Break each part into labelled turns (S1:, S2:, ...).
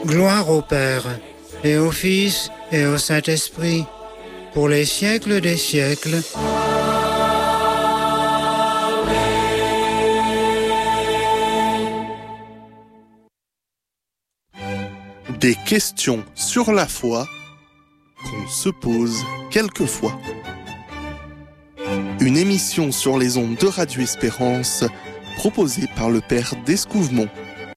S1: Gloire au Père, et au Fils, et au Saint-Esprit, pour les siècles des siècles.
S2: Des questions sur la foi qu'on se pose quelquefois. Une émission sur les ondes de Radio Espérance, proposée par le Père d'Escouvemont.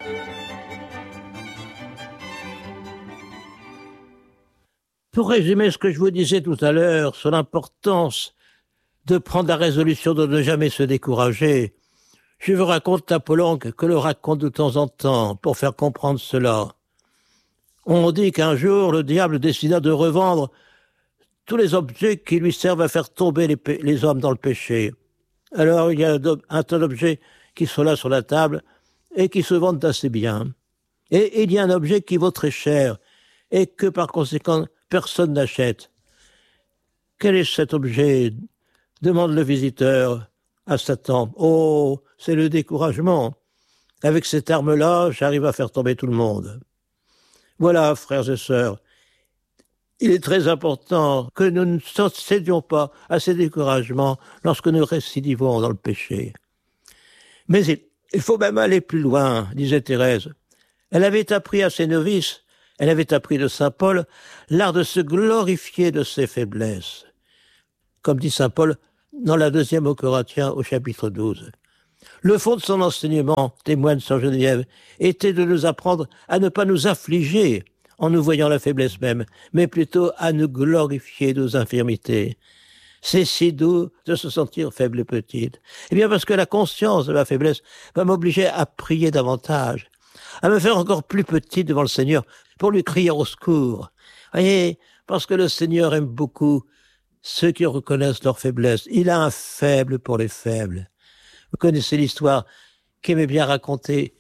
S3: Pour résumer ce que je vous disais tout à l'heure sur l'importance de prendre la résolution de ne jamais se décourager, je vous raconte Apollon que le raconte de temps en temps pour faire comprendre cela. On dit qu'un jour, le diable décida de revendre tous les objets qui lui servent à faire tomber les hommes dans le péché. Alors, il y a un tas d'objets qui sont là sur la table et qui se vendent assez bien. Et il y a un objet qui vaut très cher et que, par conséquent, personne n'achète. Quel est cet objet ? Demande le visiteur à Satan. Oh, c'est le découragement. Avec cette arme-là, j'arrive à faire tomber tout le monde. Voilà, frères et sœurs, il est très important que nous ne cédions pas à ces découragements lorsque nous récidivons dans le péché. Mais il faut même aller plus loin, disait Thérèse. Elle avait appris à ses novices, elle avait appris de saint Paul, l'art de se glorifier de ses faiblesses. Comme dit saint Paul dans la 2e aux Corinthiens au chapitre 12. Le fond de son enseignement, témoigne saint Geneviève, était de nous apprendre à ne pas nous affliger en nous voyant la faiblesse même, mais plutôt à nous glorifier de nos infirmités. C'est si doux de se sentir faible et petite. Eh bien parce que la conscience de ma faiblesse va m'obliger à prier davantage, à me faire encore plus petite devant le Seigneur pour lui crier au secours. Voyez, parce que le Seigneur aime beaucoup ceux qui reconnaissent leur faiblesse. Il a un faible pour les faibles. Vous connaissez l'histoire qu'aimait bien raconter,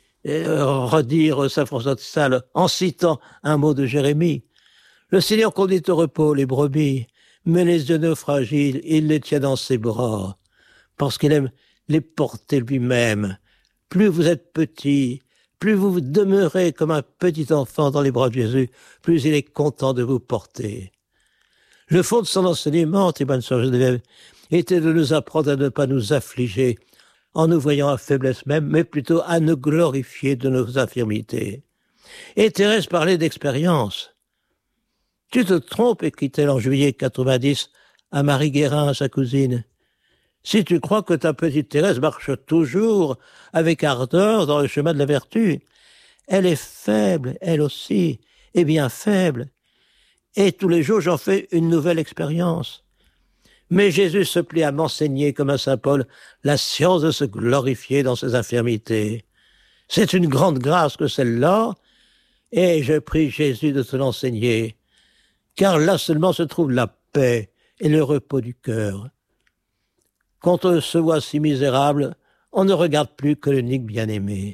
S3: redire saint François de Sales en citant un mot de Jérémie. Le Seigneur conduit au repos les brebis, mais les aînés fragiles, il les tient dans ses bras, parce qu'il aime les porter lui-même. Plus vous êtes petit, plus vous demeurez comme un petit enfant dans les bras de Jésus, plus il est content de vous porter. Le fond de son enseignement, témoigne saint Geneviève, était de nous apprendre à ne pas nous affliger, en nous voyant à faiblesse même, mais plutôt à nous glorifier de nos infirmités. Et Thérèse parlait d'expérience. « Tu te trompes », écrit-elle en juillet 90 à Marie Guérin, sa cousine. « Si tu crois que ta petite Thérèse marche toujours avec ardeur dans le chemin de la vertu, elle est faible, elle aussi, et bien faible. Et tous les jours, j'en fais une nouvelle expérience. » Mais Jésus se plaît à m'enseigner, comme à saint Paul, la science de se glorifier dans ses infirmités. C'est une grande grâce que celle-là, et je prie Jésus de te l'enseigner, car là seulement se trouve la paix et le repos du cœur. Quand on se voit si misérable, on ne regarde plus que l'unique bien-aimé.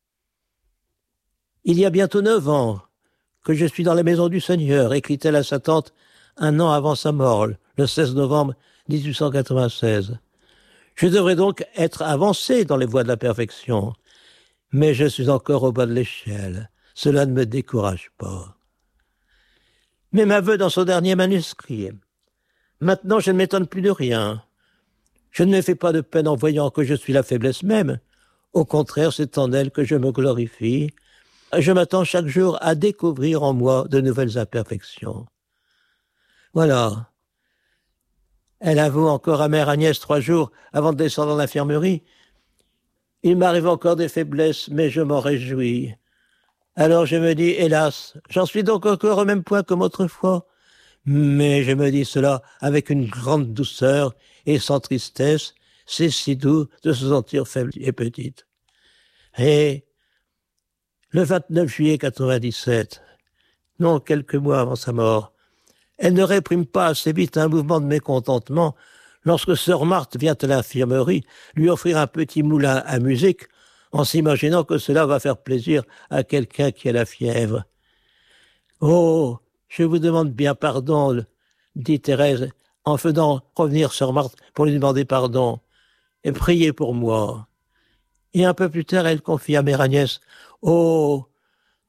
S3: Il y a bientôt 9 ans que je suis dans la maison du Seigneur, écrit-elle à sa tante un an avant sa mort, le 16 novembre 1896. Je devrais donc être avancé dans les voies de la perfection, mais je suis encore au bas de l'échelle. Cela ne me décourage pas. Mais m'aveu dans son dernier manuscrit. Maintenant, je ne m'étonne plus de rien. Je ne me fais pas de peine en voyant que je suis la faiblesse même. Au contraire, c'est en elle que je me glorifie. Je m'attends chaque jour à découvrir en moi de nouvelles imperfections. Voilà. Elle avoue encore à mère Agnès 3 jours avant de descendre dans l'infirmerie. Il m'arrive encore des faiblesses, mais je m'en réjouis. Alors je me dis, hélas, j'en suis donc encore au même point comme autrefois. Mais je me dis cela avec une grande douceur et sans tristesse. C'est si doux de se sentir faible et petite. Et le 29 juillet 97, non, quelques mois avant sa mort, elle ne réprime pas assez vite un mouvement de mécontentement lorsque sœur Marthe vient à l'infirmerie lui offrir un petit moulin à musique en s'imaginant que cela va faire plaisir à quelqu'un qui a la fièvre. « Oh, je vous demande bien pardon, » dit Thérèse en faisant revenir sœur Marthe pour lui demander pardon. « Et priez pour moi. » Et un peu plus tard, elle confie à mère Agnès, « Oh,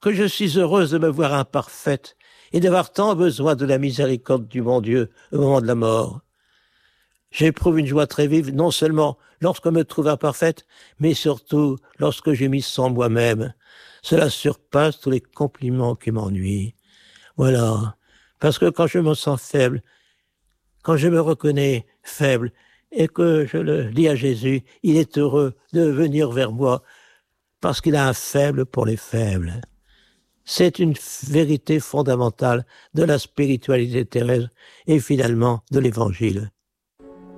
S3: que je suis heureuse de me voir imparfaite et d'avoir tant besoin de la miséricorde du bon Dieu au moment de la mort. J'éprouve une joie très vive, non seulement lorsque je me trouve imparfaite, mais surtout lorsque j'ai mis sans moi-même. Cela surpasse tous les compliments qui m'ennuient. Voilà. Parce que quand je me sens faible, quand je me reconnais faible, et que je le dis à Jésus, il est heureux de venir vers moi, parce qu'il a un faible pour les faibles. C'est une vérité fondamentale de la spiritualité terrestre et finalement de l'Évangile.